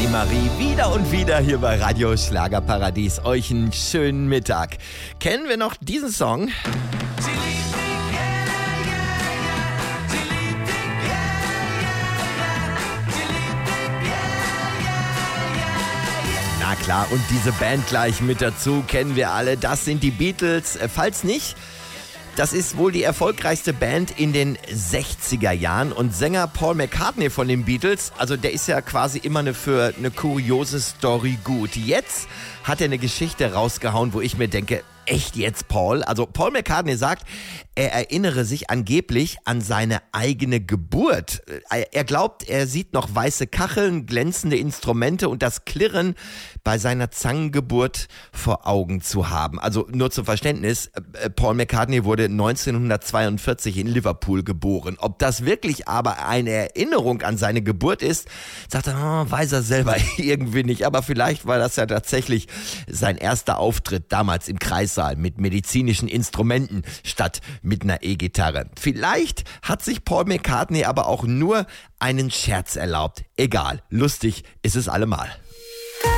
Marie wieder und wieder hier bei Radio Schlagerparadies. Euch einen schönen Mittag. Kennen wir noch diesen Song? Na klar, und diese Band gleich mit dazu kennen wir alle. Das sind die Beatles. Falls nicht, das ist wohl die erfolgreichste Band in den 60er Jahren. Und Sänger Paul McCartney von den Beatles, also der ist ja quasi immer für eine kuriose Story gut. Jetzt hat er eine Geschichte rausgehauen, wo ich mir denke, echt jetzt, Paul? Also Paul McCartney sagt, er erinnere sich angeblich an seine eigene Geburt. Er glaubt, er sieht noch weiße Kacheln, glänzende Instrumente und das Klirren bei seiner Zangengeburt vor Augen zu haben. Also nur zum Verständnis, Paul McCartney wurde 1942 in Liverpool geboren. Ob das wirklich aber eine Erinnerung an seine Geburt ist, sagt er, weiß er selber irgendwie nicht. Aber vielleicht war das ja tatsächlich sein erster Auftritt damals im Kreissaal mit medizinischen Instrumenten statt mit einer E-Gitarre. Vielleicht hat sich Paul McCartney aber auch nur einen Scherz erlaubt. Egal, lustig ist es allemal.